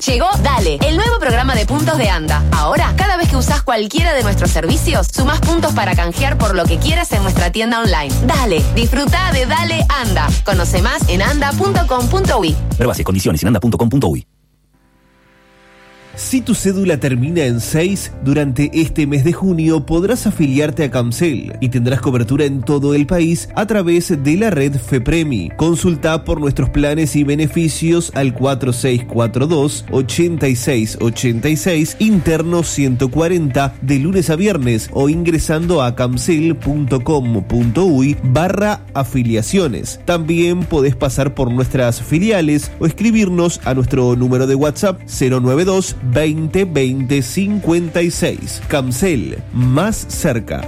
Llegó Dale, el nuevo programa de puntos de ANDA. Ahora, cada vez que usás cualquiera de nuestros servicios, sumás puntos para canjear por lo que quieras en nuestra tienda online. Dale, disfruta de Dale ANDA. Conoce más en anda.com.uy. Ver bases, condiciones en anda.com.uy. Si tu cédula termina en 6, durante este mes de junio podrás afiliarte a Camcel y tendrás cobertura en todo el país a través de la red FEPREMI. Consulta por nuestros planes y beneficios al 4642-8686, interno 140, de lunes a viernes, o ingresando a camcel.com.uy/afiliaciones. También podés pasar por nuestras filiales o escribirnos a nuestro número de WhatsApp 092 20 20 56. Camcel, más cerca.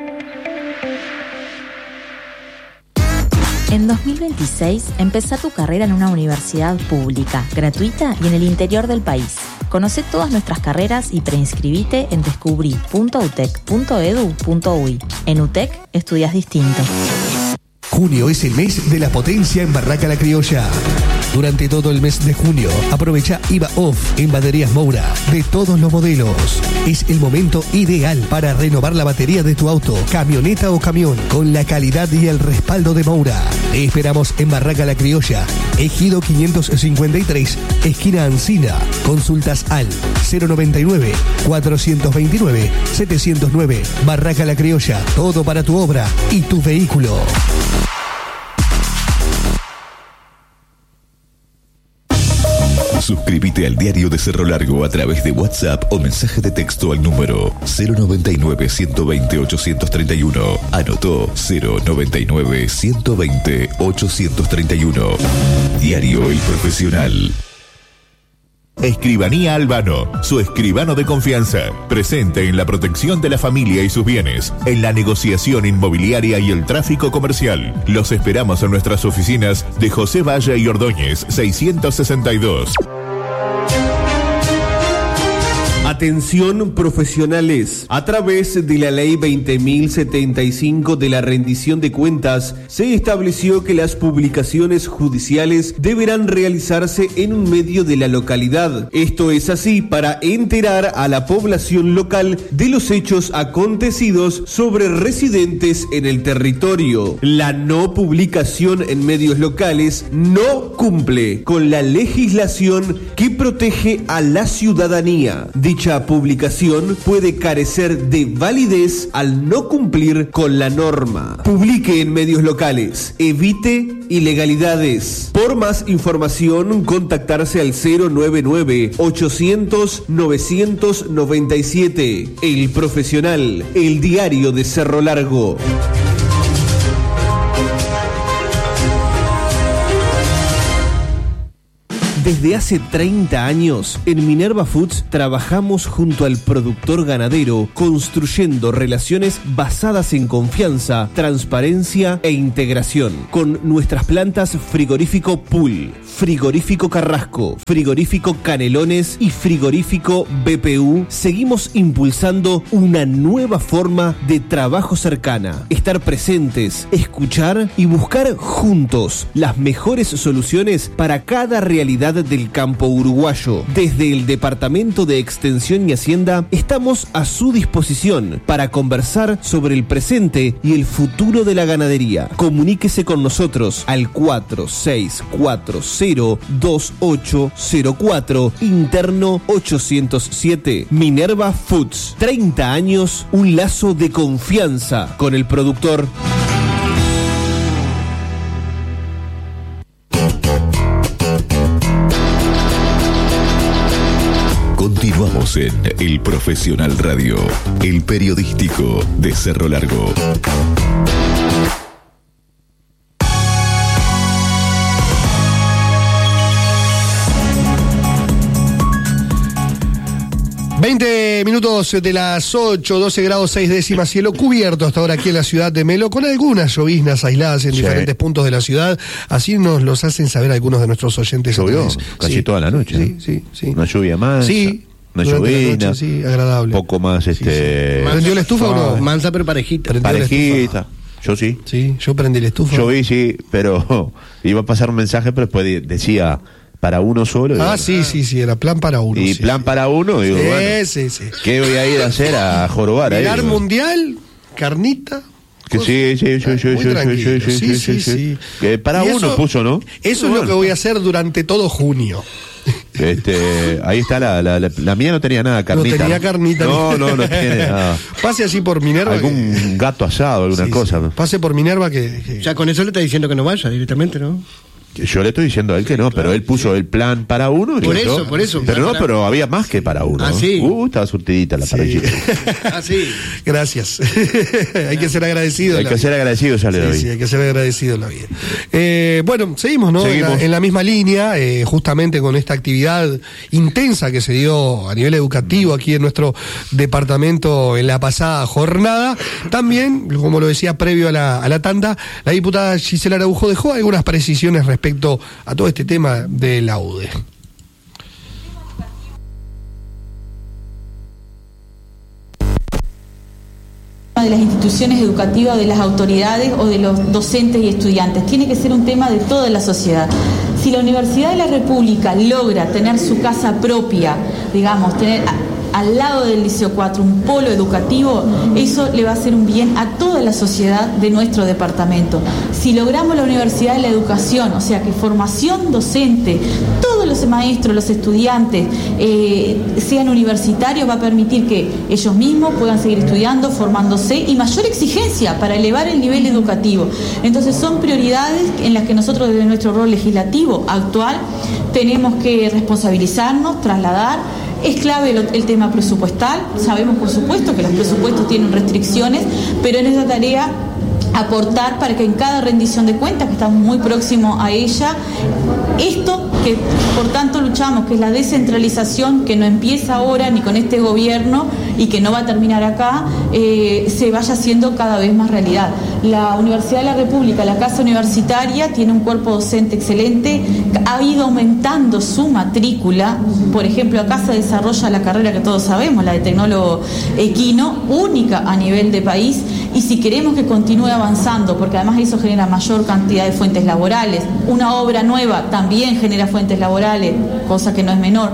En 2026, empezá tu carrera en una universidad pública, gratuita y en el interior del país. Conoce todas nuestras carreras y preinscribite en descubrí.utec.edu.uy. En UTEC, estudias distinto. Junio es el mes de la potencia en Barraca La Criolla. Durante todo el mes de junio, aprovecha IVA off en baterías Moura de todos los modelos. Es el momento ideal para renovar la batería de tu auto, camioneta o camión, con la calidad y el respaldo de Moura. Te esperamos en Barraca La Criolla, Ejido 553, esquina Ancina. Consultas al 099-429-709. Barraca La Criolla, todo para tu obra y tu vehículo. Suscríbete al Diario de Cerro Largo a través de WhatsApp o mensaje de texto al número 099-120-831. Anotó 099-120-831. Diario El Profesional. Escribanía Albano, su escribano de confianza, presente en la protección de la familia y sus bienes, en la negociación inmobiliaria y el tráfico comercial. Los esperamos en nuestras oficinas de José Valle y Ordóñez, 662. Atención profesionales, a través de la ley 20.075 de la rendición de cuentas, se estableció que las publicaciones judiciales deberán realizarse en un medio de la localidad. Esto es así para enterar a la población local de los hechos acontecidos sobre residentes en el territorio. La no publicación en medios locales no cumple con la legislación que protege a la ciudadanía. Dicha publicación puede carecer de validez al no cumplir con la norma. Publique en medios locales. Evite ilegalidades. Por más información, contactarse al 099-800-997. El Profesional, el diario de Cerro Largo. Desde hace 30 años, en Minerva Foods trabajamos junto al productor ganadero, construyendo relaciones basadas en confianza, transparencia e integración. Con nuestras plantas Frigorífico Pool, Frigorífico Carrasco, Frigorífico Canelones y Frigorífico BPU, seguimos impulsando una nueva forma de trabajo cercana. Estar presentes, escuchar y buscar juntos las mejores soluciones para cada realidad del campo uruguayo. Desde el Departamento de Extensión y Hacienda estamos a su disposición para conversar sobre el presente y el futuro de la ganadería. Comuníquese con nosotros al 46402804, interno 807. Minerva Foods, 30 años, un lazo de confianza con el productor. Continuamos en El Profesional Radio, el periodístico de Cerro Largo. Minutos de las 8, 12 grados 6 décimas, cielo cubierto hasta ahora aquí en la ciudad de Melo, con algunas lloviznas aisladas en diferentes puntos de la ciudad. Así nos los hacen saber algunos de nuestros oyentes. Llovió casi toda la noche. Sí. Una lluvia más. Sí. Una llovina. Sí, agradable. Poco más ¿Prendió la estufa o no? Mansa pero parejita. Parejita. Yo sí. Sí, yo prendí la estufa. Yo vi, sí, pero iba a pasar un mensaje, pero después decía para uno solo. Sí, era plan para uno. Y plan para uno, digo, sí. ¿Qué voy a ir a hacer a jorobar ahí? Mirar mundial, carnita. Que sí. Que para y uno eso, puso, ¿no? Eso es lo que voy a hacer durante todo junio. Ahí está la mía no tenía nada, carnita. No tenía carnita. No tiene nada. Pase así por Minerva. Algún gato asado, alguna cosa. Sí. Pase por Minerva que... Ya con eso le está diciendo que no vaya directamente, ¿no? Yo le estoy diciendo a él que no, pero él puso el plan para uno. Por eso. Pero había más que para uno. Sí. Estaba surtidita la parrillita. Sí. Gracias. Hay que ser agradecido. Hay que ser agradecido, ya le doy. Sí, hay que ser agradecido en la vida. Bueno, seguimos, ¿no? Seguimos. En la misma línea, justamente con esta actividad intensa que se dio a nivel educativo aquí en nuestro departamento en la pasada jornada. También, como lo decía previo a la tanda, la diputada Gisela Araujo dejó algunas precisiones respecto a todo este tema de la UDE. De las instituciones educativas, de las autoridades o de los docentes y estudiantes. Tiene que ser un tema de toda la sociedad. Si la Universidad de la República logra tener su casa propia, digamos, tener al lado del Liceo 4 un polo educativo, eso le va a hacer un bien a toda la sociedad de nuestro departamento. Si logramos la Universidad de la Educación, o sea que formación docente, todos los maestros, los estudiantes sean universitarios, va a permitir que ellos mismos puedan seguir estudiando, formándose y mayor exigencia para elevar el nivel educativo. Entonces son prioridades en las que nosotros desde nuestro rol legislativo actual tenemos que responsabilizarnos, trasladar. Es clave el tema presupuestal. Sabemos, por supuesto, que los presupuestos tienen restricciones, pero en esta tarea aportar para que en cada rendición de cuentas, que estamos muy próximos a ella, esto que por tanto luchamos, que es la descentralización, que no empieza ahora ni con este gobierno y que no va a terminar acá, se vaya haciendo cada vez más realidad. La Universidad de la República, la Casa Universitaria, tiene un cuerpo docente excelente, ha ido aumentando su matrícula. Por ejemplo, acá se desarrolla la carrera que todos sabemos, la de tecnólogo equino, única a nivel de país, y si queremos que continúe avanzando, porque además eso genera mayor cantidad de fuentes laborales, una obra nueva también genera fuentes laborales, cosa que no es menor,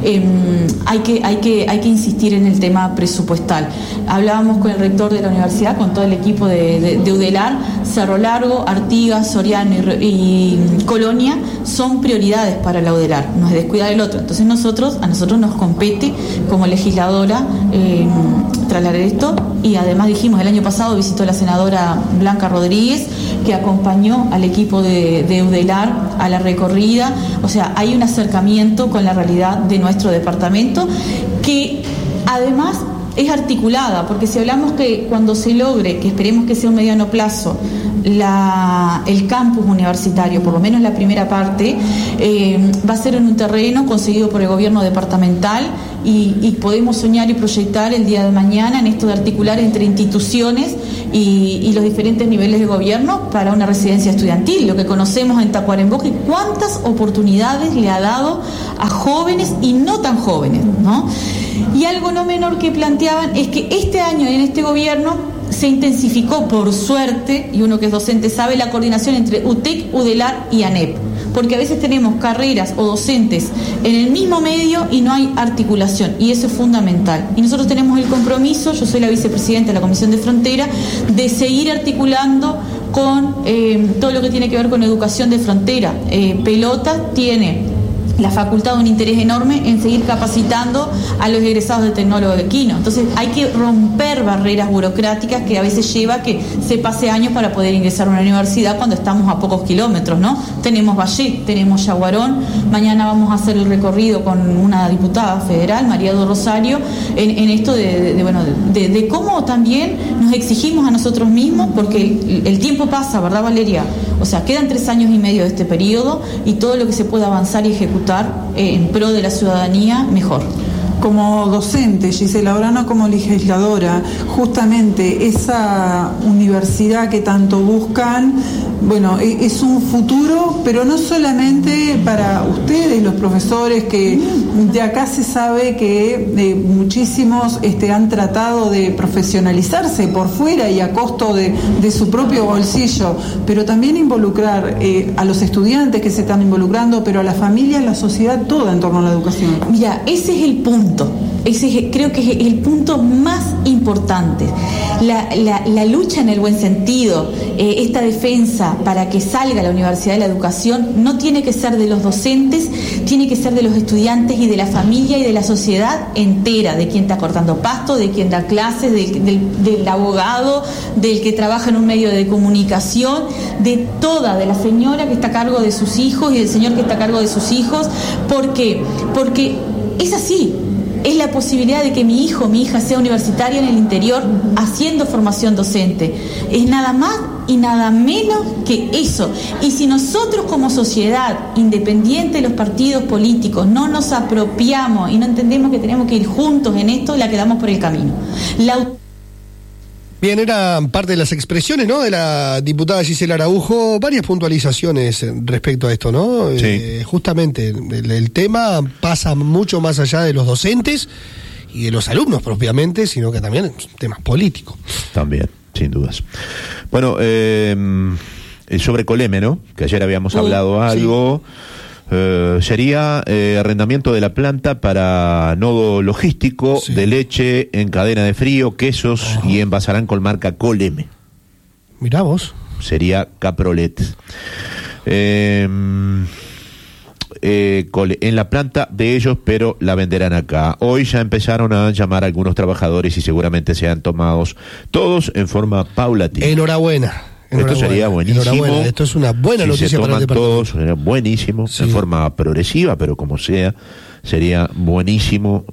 hay que insistir en el tema presupuestal. Hablábamos con el rector de la universidad, con todo el equipo de UDELAR, Cerro Largo, Artigas, Soriano y Colonia son prioridades para la UDELAR, no es descuidar el otro. Entonces a nosotros nos compete como legisladora trasladar esto, y además dijimos, el año pasado visitó la senadora Blanca Rodríguez, que acompañó al equipo de UDELAR a la recorrida. O sea, hay un acercamiento con la realidad de nuestro departamento que además es articulada, porque si hablamos que cuando se logre, que esperemos que sea un mediano plazo, el campus universitario, por lo menos la primera parte, va a ser en un terreno conseguido por el gobierno departamental, y podemos soñar y proyectar el día de mañana en esto de articular entre instituciones y los diferentes niveles de gobierno para una residencia estudiantil, lo que conocemos en Tacuarembó, que cuántas oportunidades le ha dado a jóvenes y no tan jóvenes, ¿no? Y algo no menor que planteaban es que este año en este gobierno se intensificó, por suerte, y uno que es docente sabe, la coordinación entre UTEC, UDELAR y ANEP, porque a veces tenemos carreras o docentes en el mismo medio y no hay articulación, y eso es fundamental. Y nosotros tenemos el compromiso, yo soy la vicepresidenta de la Comisión de Frontera, de seguir articulando con todo lo que tiene que ver con educación de frontera. Pelota tiene la facultad un interés enorme en seguir capacitando a los egresados de tecnólogo equino. Entonces hay que romper barreras burocráticas que a veces lleva que se pase años para poder ingresar a una universidad cuando estamos a pocos kilómetros, ¿no? Tenemos Valle, tenemos Yaguarón, mañana vamos a hacer el recorrido con una diputada federal, María do Rosario, en esto de cómo también nos exigimos a nosotros mismos, porque el tiempo pasa, ¿verdad, Valeria? O sea, quedan 3 años y medio de este periodo, y todo lo que se pueda avanzar y ejecutar en pro de la ciudadanía, mejor. Como docente, Gisela, ahora no como legisladora, justamente esa universidad que tanto buscan, bueno, es un futuro, pero no solamente para ustedes, los profesores que de acá se sabe que muchísimos han tratado de profesionalizarse por fuera y a costo de su propio bolsillo, pero también involucrar a los estudiantes que se están involucrando, pero a la familia, a la sociedad toda en torno a la educación. Mira, ese es el punto. Creo que es el punto más importante. La lucha en el buen sentido, esta defensa para que salga la Universidad de la Educación, no tiene que ser de los docentes, tiene que ser de los estudiantes y de la familia y de la sociedad entera, de quien está cortando pasto, de quien da clases, del abogado, del que trabaja en un medio de comunicación, de la señora que está a cargo de sus hijos y del señor que está a cargo de sus hijos. ¿Por qué? Porque es así. Es la posibilidad de que mi hijo, mi hija sea universitaria en el interior haciendo formación docente. Es nada más y nada menos que eso. Y si nosotros como sociedad, independiente de los partidos políticos, no nos apropiamos y no entendemos que tenemos que ir juntos en esto, la quedamos por el camino. Bien, eran parte de las expresiones, ¿no?, de la diputada Gisela Araujo, varias puntualizaciones respecto a esto, ¿no? Sí. Justamente el tema pasa mucho más allá de los docentes y de los alumnos propiamente, sino que también es un tema político. También, sin dudas. Bueno, sobre Coleme, ¿no?, que ayer habíamos hablado algo. Sería arrendamiento de la planta para nodo logístico de leche en cadena de frío, quesos y envasarán con marca Coleme. Mirá vos. Sería Caprolet. En la planta de ellos, pero la venderán acá. Hoy ya empezaron a llamar a algunos trabajadores y seguramente sean tomados todos en forma paulatina. Enhorabuena. Esto sería buenísimo. Esto es una buena noticia se para el departamento. Todos, sería buenísimo, en forma progresiva, pero como sea, sería buenísimo.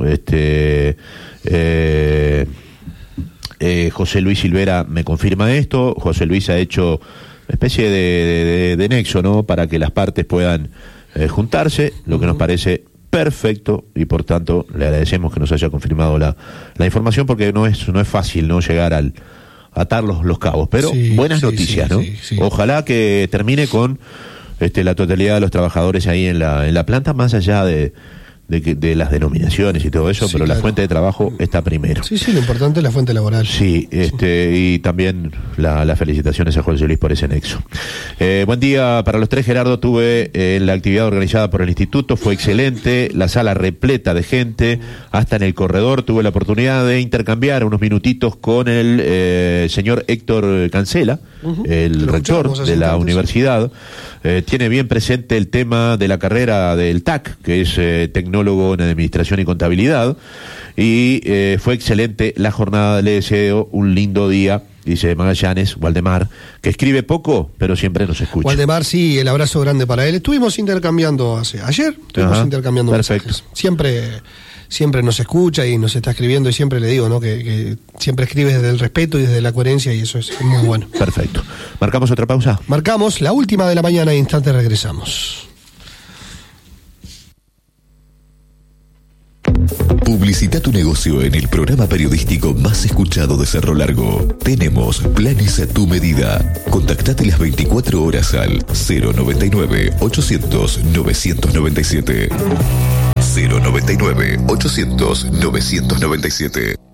José Luis Silvera me confirma esto. José Luis ha hecho una especie de nexo, ¿no?, para que las partes puedan juntarse, lo que nos parece perfecto, y por tanto le agradecemos que nos haya confirmado la información, porque no es fácil, ¿no?, llegar al atar los cabos, pero buenas noticias, ¿no? Ojalá que termine con la totalidad de los trabajadores ahí en la planta, más allá de las denominaciones y todo eso, pero la fuente de trabajo está primero. Sí, lo importante es la fuente laboral. Sí, y también las felicitaciones a José Luis por ese nexo. Buen día para los tres, Gerardo. Tuve la actividad organizada por el instituto, fue excelente, la sala repleta de gente, hasta en el corredor tuve la oportunidad de intercambiar unos minutitos con el señor Héctor Cancela, el rector de la universidad. Tiene bien presente el tema de la carrera del TAC, que es tecnólogo en Administración y Contabilidad, y fue excelente la jornada. Le deseo un lindo día, dice Magallanes, Waldemar, que escribe poco, pero siempre nos escucha. Waldemar, sí, el abrazo grande para él. Estuvimos intercambiando ayer intercambiando mensajes. Siempre nos escucha y nos está escribiendo, y siempre le digo, ¿no?, que siempre escribe desde el respeto y desde la coherencia, y eso es muy bueno. Perfecto. ¿Marcamos otra pausa? Marcamos la última de la mañana, instante regresamos. Publicita tu negocio en el programa periodístico más escuchado de Cerro Largo. Tenemos planes a tu medida. Contactate las 24 horas al 099-800-997. 099-800-997.